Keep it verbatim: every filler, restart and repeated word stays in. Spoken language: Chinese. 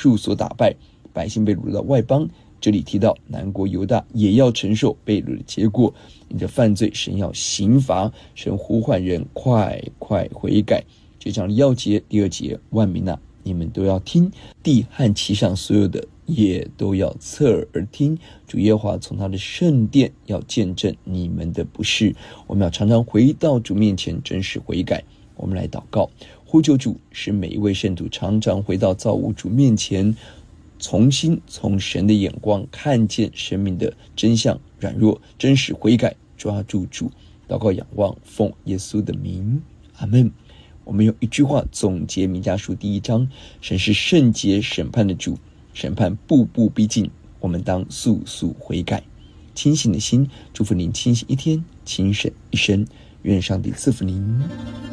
术所打败，百姓被掳到外邦。这里提到南国犹大也要承受被掳的结果，你的犯罪神要刑罚，神呼唤人快快悔改。这章的要节第二节，万民啊，你们都要听，地和其上所有的也都要侧耳而听，主耶和华从他的圣殿要见证你们的不是。我们要常常回到主面前，真实悔改。我们来祷告，呼求主，使每一位圣徒常常回到造物主面前，重新从神的眼光看见生命的真相软弱，真实悔改，抓住主。祷告仰望，奉耶稣的名，阿们。我们用一句话总结弥迦书第一章，神是圣洁审判的主，审判步步逼近，我们当速速悔改。清醒的心，祝福您清醒一天，清省一生。愿上帝赐福您。